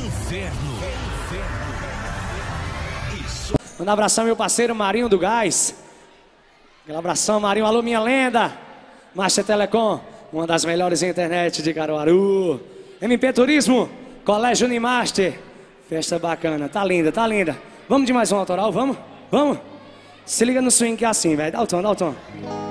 Inferno. Manda um abração, meu parceiro Marinho do Gás. Aquele abração, Marinho. Alô, minha lenda. Master Telecom, uma das melhores internet de Caruaru. MP Turismo, Colégio Unimaster. Festa bacana, tá linda, tá linda. Vamos de mais um autoral, vamos? Vamos? Se liga no swing que é assim, velho. Dá o tom, dá o tom.